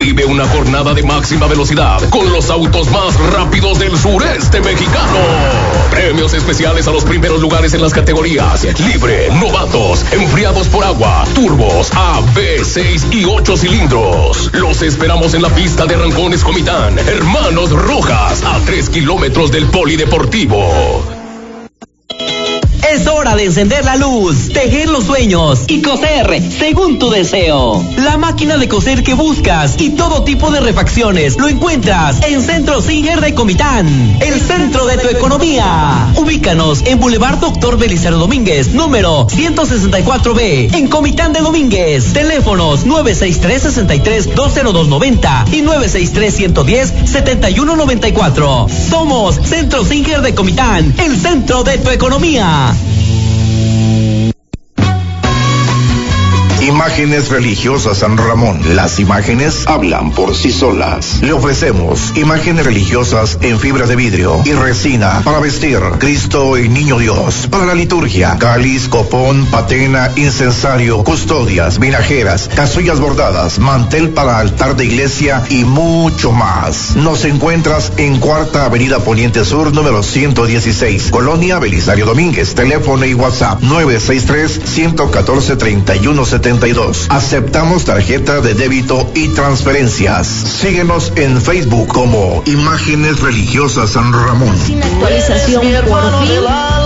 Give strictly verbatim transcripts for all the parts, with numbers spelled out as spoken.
Vive una jornada de máxima velocidad con los autos más rápidos del sureste mexicano. Premios especiales a los primeros lugares en las categorías libre, novatos, enfriados por agua, turbos, A, B, seis y ocho cilindros. Los esperamos en la pista de Rancones Comitán, Hermanos Rojas, a tres kilómetros del Polideportivo. Es hora de encender la luz, tejer los sueños y coser según tu deseo. La máquina de coser que buscas y todo tipo de refacciones lo encuentras en Centro Singer de Comitán, el centro de tu economía. Ubícanos en Boulevard Doctor Belisario Domínguez, número ciento sesenta y cuatro B, en Comitán de Domínguez. Teléfonos nueve seis tres, seis tres, dos cero dos nueve cero y nueve seis tres, uno uno cero, siete uno nueve cuatro. Somos Centro Singer de Comitán, el centro de tu economía. Imágenes Religiosas San Ramón. Las imágenes hablan por sí solas. Le ofrecemos imágenes religiosas en fibra de vidrio y resina para vestir Cristo y Niño Dios, para la liturgia, cáliz, copón, patena, incensario, custodias, vinajeras, casullas bordadas, mantel para altar de iglesia y mucho más. Nos encuentras en Cuarta Avenida Poniente Sur, número ciento dieciséis, Colonia Belisario Domínguez. Teléfono y WhatsApp nueve seis tres, uno uno cuatro, tres uno setenta y dos. Aceptamos tarjeta de débito y transferencias. Síguenos en Facebook como Imágenes Religiosas San Ramón. Sin actualización por fin.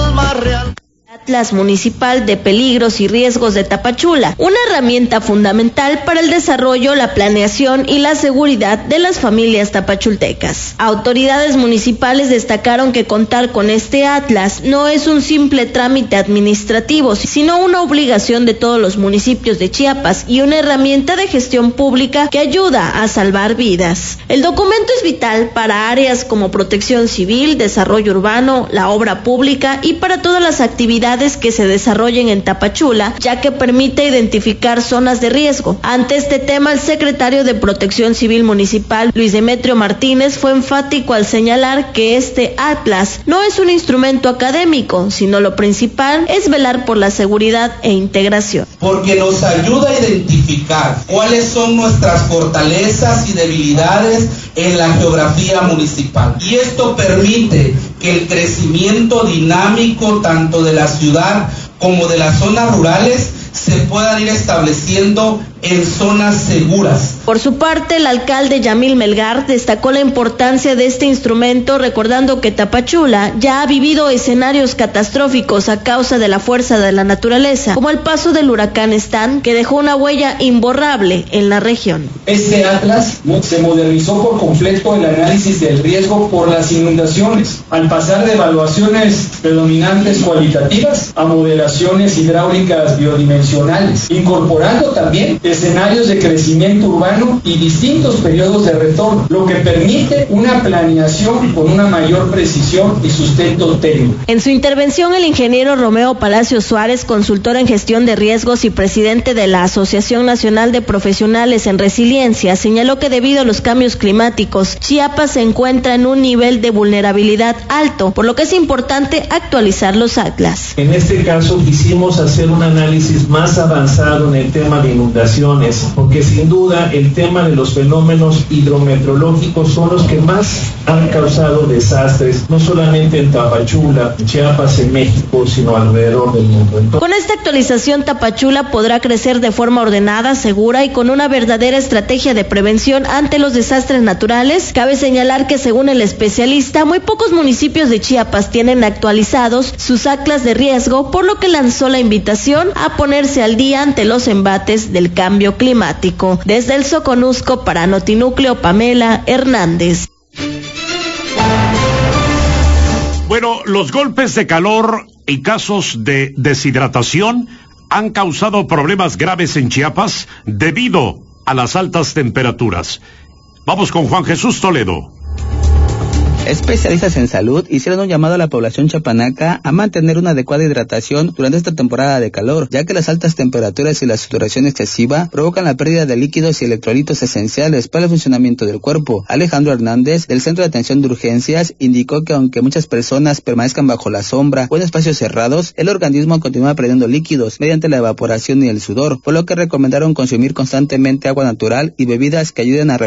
Atlas Municipal de Peligros y Riesgos de Tapachula, una herramienta fundamental para el desarrollo, la planeación y la seguridad de las familias tapachultecas. Autoridades municipales destacaron que contar con este atlas no es un simple trámite administrativo, sino una obligación de todos los municipios de Chiapas y una herramienta de gestión pública que ayuda a salvar vidas. El documento es vital para áreas como protección civil, desarrollo urbano, la obra pública y para todas las actividades que se desarrollen en Tapachula, ya que permite identificar zonas de riesgo. Ante este tema, el secretario de Protección Civil Municipal, Luis Demetrio Martínez, fue enfático al señalar que este atlas no es un instrumento académico, sino lo principal es velar por la seguridad e integración. Porque nos ayuda a identificar cuáles son nuestras fortalezas y debilidades en la geografía municipal. Y esto permite que el crecimiento dinámico tanto de la ciudad como de las zonas rurales se puedan ir estableciendo en zonas seguras. Por su parte, el alcalde Yamil Melgar destacó la importancia de este instrumento, recordando que Tapachula ya ha vivido escenarios catastróficos a causa de la fuerza de la naturaleza, como el paso del huracán Stan, que dejó una huella imborrable en la región. Este atlas se modernizó por completo el análisis del riesgo por las inundaciones, al pasar de evaluaciones predominantes cualitativas a modelaciones hidráulicas biodimensionales, incorporando también escenarios de crecimiento urbano y distintos periodos de retorno, lo que permite una planeación con una mayor precisión y sustento técnico. En su intervención, el ingeniero Romeo Palacio Suárez, consultor en gestión de riesgos y presidente de la Asociación Nacional de Profesionales en Resiliencia, señaló que debido a los cambios climáticos, Chiapas se encuentra en un nivel de vulnerabilidad alto, por lo que es importante actualizar los atlas. En este caso quisimos hacer un análisis más avanzado en el tema de inundaciones, porque sin duda el tema de los fenómenos hidrometeorológicos son los que más han causado desastres, no solamente en Tapachula, en Chiapas, en México, sino alrededor del mundo. Entonces, con esta actualización, Tapachula podrá crecer de forma ordenada, segura y con una verdadera estrategia de prevención ante los desastres naturales. Cabe señalar que, según el especialista, muy pocos municipios de Chiapas tienen actualizados sus atlas de riesgo, por lo que lanzó la invitación a ponerse al día ante los embates del cambio climático. Desde el Soconusco, para Notinúcleo, Pamela Hernández. Bueno, los golpes de calor y casos de deshidratación han causado problemas graves en Chiapas debido a las altas temperaturas. Vamos con Juan Jesús Toledo. Especialistas en salud hicieron un llamado a la población chapanaca a mantener una adecuada hidratación durante esta temporada de calor, ya que las altas temperaturas y la sudoración excesiva provocan la pérdida de líquidos y electrolitos esenciales para el funcionamiento del cuerpo. Alejandro Hernández, del Centro de Atención de Urgencias, indicó que aunque muchas personas permanezcan bajo la sombra o en espacios cerrados, el organismo continúa perdiendo líquidos mediante la evaporación y el sudor, por lo que recomendaron consumir constantemente agua natural y bebidas que ayuden a